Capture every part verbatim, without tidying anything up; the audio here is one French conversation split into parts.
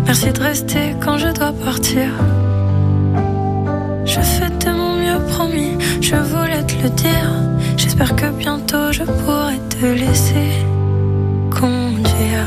Merci de rester quand je dois partir. Je fais de mon mieux, promis, je voulais te le dire. J'espère que bientôt je pourrai te laisser conduire.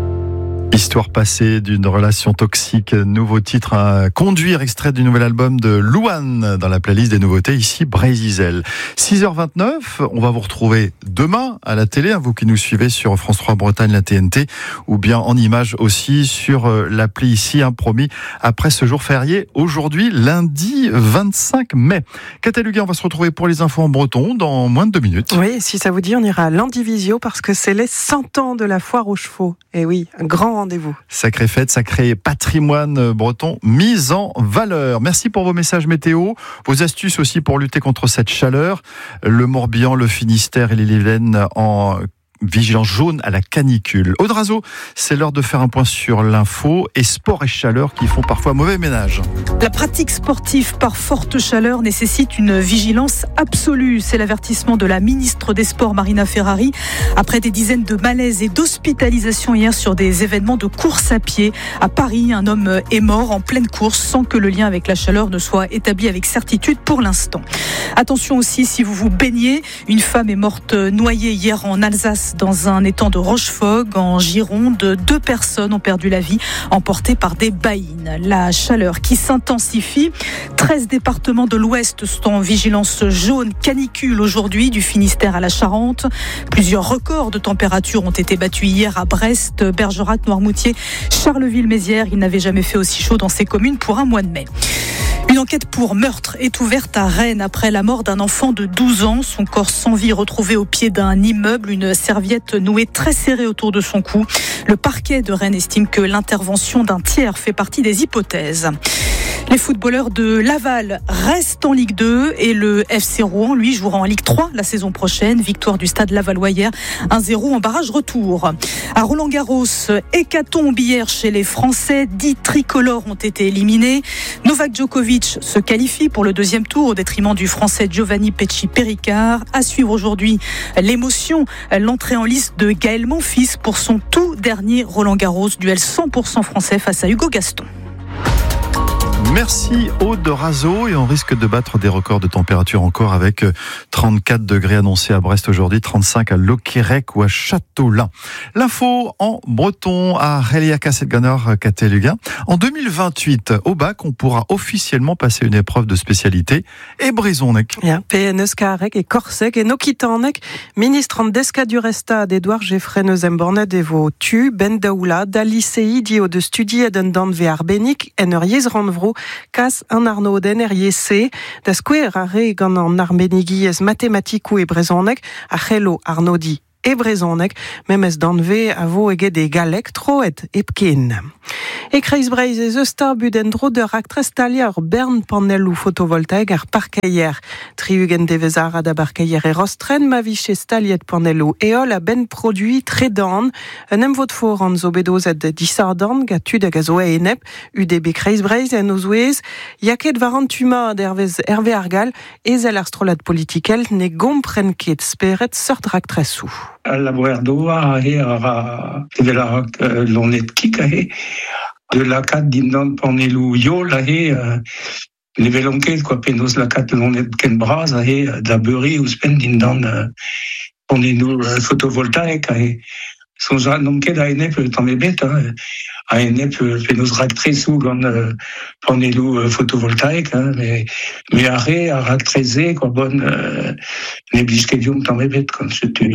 Histoire passée d'une relation toxique, nouveau titre à conduire, extrait du nouvel album de Louane dans la playlist des nouveautés, ici Brésil. six heures vingt-neuf, on va vous retrouver demain à la télé, vous qui nous suivez sur France trois Bretagne, la T N T, ou bien en images aussi sur l'appli ici, hein, promis, après ce jour férié, aujourd'hui, lundi vingt-cinq mai. Cataluga, on va se retrouver pour les infos en breton dans moins de deux minutes. Oui, si ça vous dit, on ira à Landivisio parce que c'est les cent ans de la foire aux chevaux. Et oui, un grand rendez-vous. Sacrée fête, sacré patrimoine breton mis en valeur. Merci pour vos messages météo, vos astuces aussi pour lutter contre cette chaleur. Le Morbihan, le Finistère et l'Ille-et-Vilaine en vigilance jaune à la canicule. Audrazo, c'est l'heure de faire un point sur l'info et sport et chaleur qui font parfois mauvais ménage. La pratique sportive par forte chaleur nécessite une vigilance absolue. C'est l'avertissement de la ministre des Sports, Marina Ferrari, après des dizaines de malaises et d'hospitalisations hier sur des événements de course à pied. À Paris, un homme est mort en pleine course sans que le lien avec la chaleur ne soit établi avec certitude pour l'instant. Attention aussi, si vous vous baignez, une femme est morte noyée hier en Alsace dans un étang de Rochefog, en Gironde. Deux personnes ont perdu la vie, emportées par des baïnes. La chaleur qui s'intensifie. treize départements de l'Ouest sont en vigilance jaune canicule aujourd'hui, du Finistère à la Charente. Plusieurs records de température ont été battus hier à Brest, Bergerac, Noirmoutier, Charleville-Mézières. Il n'avait jamais fait aussi chaud dans ces communes pour un mois de mai. Une enquête pour meurtre est ouverte à Rennes après la mort d'un enfant de douze ans. Son corps sans vie retrouvé au pied d'un immeuble, une serviette nouée très serrée autour de son cou. Le parquet de Rennes estime que l'intervention d'un tiers fait partie des hypothèses. Les footballeurs de Laval restent en Ligue deux et le F C Rouen, lui, jouera en Ligue trois la saison prochaine. Victoire du Stade Lavallois hier, un zéro en barrage retour. À Roland-Garros, hécatombe hier chez les Français. dix tricolores ont été éliminés. Novak Djokovic se qualifie pour le deuxième tour au détriment du Français Giovanni Pesci-Péricard. À suivre aujourd'hui l'émotion, l'entrée en liste de Gaël Monfils pour son tout dernier Roland-Garros, duel cent pour cent français face à Hugo Gaston. Merci Audrazo, et on risque de battre des records de température encore avec trente-quatre degrés annoncés à Brest aujourd'hui, trente-cinq à Loquérec ou à Châteaulin. L'info en breton à Relia Cassetganor Cataluga. En deux mille vingt-huit, au bac, on pourra officiellement passer une épreuve de spécialité et Brizonek. Ja, P N S K et Corsec et Nokitanek, ministre en Desca du Resta d'Edouard Geoffrey Zembornet et vos tu, Ben Daoula, d'Alicei, dio de studie eden dan ve arbenik, en ur yez ranvro, kas an arno den er yese, da skouer a re gant an armenigiez matematikou e brezonek, a c'hello arnodi e brezonek, memez danve a vo eget e galek troet epken. E kreiz breiz ez eustar buden dro d'ur aktrez talia ur bern panel ou photovoltaïque ar parkeier. Triugen devezara da barkeier e rostren ma viche staliet panel ou eol a ben produit tre dan. Un emvod for an zo bedozet disardan ga tud a gazo e enep, U D B kreiz breiz en ozouez, yaket varantuma d'Hervez Hervé Argal ez el ar strolat politikel ne gompren ket speret sort raktrez sou. La boerdoa a e a tevelarrak lonet kik a e de la kat dindan panelou yol a e le velonket quoi penos la kat lonet ken braz a e da beuri ou spen dindan panelou photovoltaïque a e son jan nomket a enep tamm ebet a enep penos raktrezou gant panelou photovoltaïque mais mais a re a raktreze quoi bon ne bliskedium tamm ebet quand c'était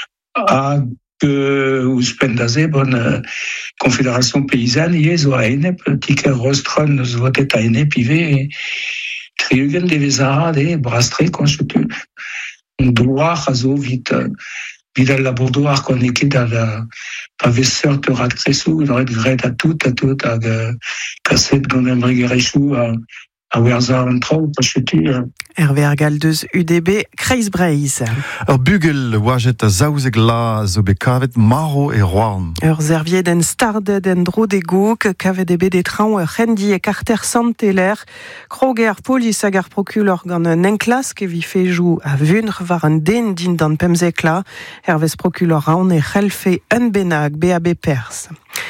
a que ou spendaze bon euh, confédération paysanne yes ou a enep tiker rostron zvotet a enep ive triugen de vezara de brastre constitue on doit razo vite vite la bourdoir qu'on est qui dans la pavesseur de ractresou dans le gret à tout à tout à cassette qu'on aimerait guérir à a werzar an traoù, pachetu. Hervé Argal deus U D B Kreiz Breiz. Ur bugel wajet a zaouzeg la zo bet kavet maro e roarn. Ur zerviet en stardet en dro de gouk, kavet ebe de traoù ur rendi e karter santeler, kroger polis hag ar prokulor gant un enklas ke vi fejou a vunr war an den din dan pemzek la, Hervez prokulor raon e c'helfe un benag B A B Pers.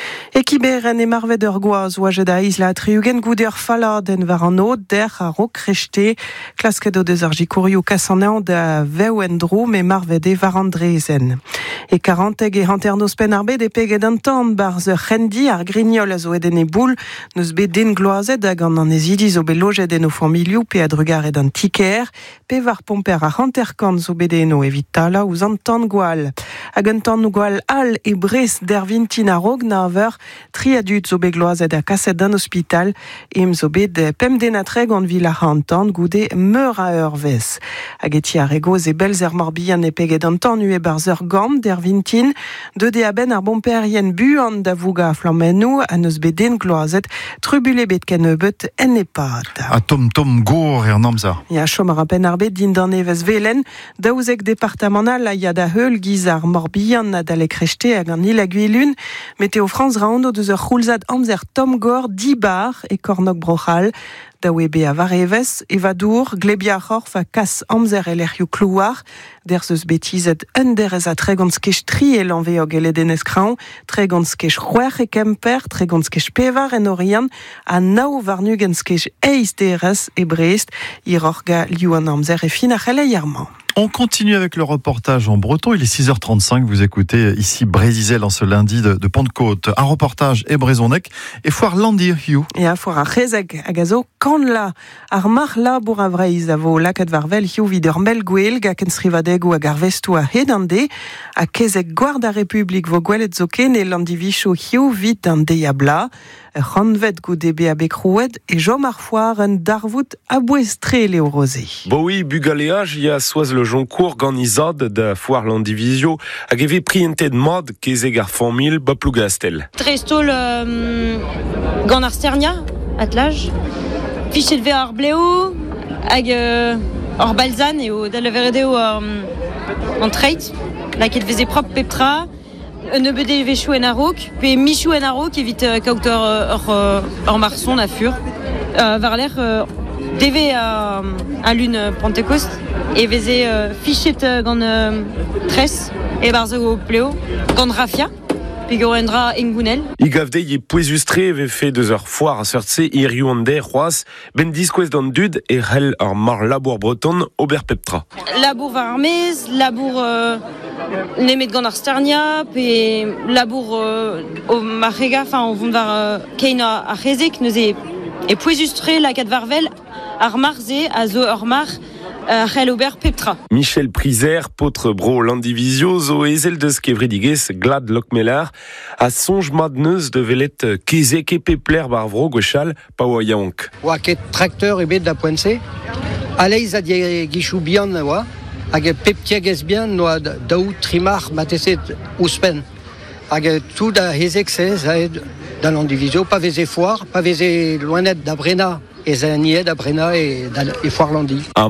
Ekiberen e marvet ur goaz oajet a isla triugen gouder fala den var an o der a ro krechte klasket o deus ar jikourioù kasanean da veu en dro me marvet e var an drezen. E karanteg e hanternoz pen ar bet e peget an tan bar ze rendi ar grignol a zo eden e boul neus bet den gloazet hag an an ezidi zo bet lojet en o familioù pe a drugaret an tiker pe var pomper ar hanterkan zo bet eno evit tala ouz an tan gwal. Hag an tan gwal al e brez der vintin a rog na aver tri adut zo bet gloazet a kaset d'an ospital em zo bet pem den atreg an vila hantan goude meur a ur vez. Hag eti ar egoz e belz er morbihan e peget an tan ue bar ur gant der vintin de de a ben ar bomper yen buan da vouga a flammenou a neus bet den gloazet trubule bet ken ebeut en epad. A tom tom gour e an amza. Ya chom ar apen ar bet din dan evez velen daouzek departamental a ya da heul giz ar morbihan na dale krechte hag an il a gwilun Meteo France raondo deus ur c'houlzad amzer tom gor di bar e kornog brochal da webe a varevez e vadour glebia c'horf a kas amzer e lerioù klouar der zeus betizet un derez a tregont skech tri e lanveog e ledenez kraon tregont skech c'hwer e kemper tregont skech pevar en orian a nao varnug en skech eiz derez e Brest ir orga liou an amzer e fin a c'helle yarman. On continue avec le reportage en breton. Il est six heures trente-cinq. Vous écoutez ici Brézizel en ce lundi de, de Pentecôte. Un reportage et Brezonec et foire Landir Hugh. Et à foire à Rezeg à Gazo, quand là, armar la bour a vreiz avo laket varvel Hugh vider melgouel gaken srivadeg ou a garvestu a hedande a kezeg guard a République vo gwelet zoken et landivicho Hugh vit an deyabla. Ranvet goude be a bekroued et jom ar foire un darvout a bouestre leo rosé. Bo oui, bugaléage, il y a soaz le joncourt ganizad da foire landivisio hag eve prientet mod kezeg ar famil ba plougastel. Trestol euh, gant ar sternia, atlaj. Fichet ve ar bleo hag euh, ar balzan eo da leveredeo euh, an treit, laket veze prop peptra. Un ebede vechou en arok, pe michou en arok evit uh, kaoutor ur uh, ur marson a fur. Uh, var l'air uh, deve a, a lun uh, Pentecost e veze uh, fichet uh, gant uh, tres e bar zo pleo gant rafia. Pe gorendra engounel. I gavde ye pouezustre ve fe deus ur foire a seurtse iriou an der c'hoaz ben diskouez d'an dud e c'hell ar mar labour breton ober peptra. Labour var ar mez, labour euh, nemet gant ar sternia, pe labour euh, o marrega, enfin o vont var euh, kein a rezek neus e, e pouezustre lakat varvel ar marze a zo ur mar Uh, Ober Petra. Michel Prizer, potre bro landivisio, zo ezel deus kevredigez glad lokmelar, a sonj madneus de velet kezek e pepler bar vro gwechal pa oa yaonk. Oa ket trakteur ebet da poense, aleiz a die gichou bihan oa, hag pep tiagez bihan noa daou trimar mateset ouspen. Hag tout da hezek sez aed da landivisio, pa veze foire, pa veze loanet da brena, e zaniet da brena e, e foire landi.